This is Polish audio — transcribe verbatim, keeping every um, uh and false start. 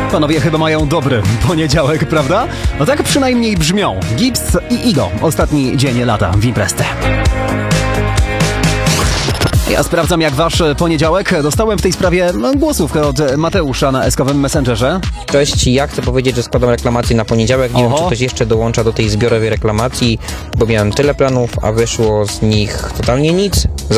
Panowie chyba mają dobry poniedziałek, prawda? No tak przynajmniej brzmią. Gibbs i Ido. Ostatni dzień lata w Imprezce. Ja sprawdzam, jak wasz poniedziałek. Dostałem w tej sprawie głosówkę od Mateusza na eskowym Messengerze. Cześć, ja chcę powiedzieć, że składam reklamację na poniedziałek. Nie Oho. wiem, czy ktoś jeszcze dołącza do tej zbiorowej reklamacji, bo miałem tyle planów, a wyszło z nich totalnie nic.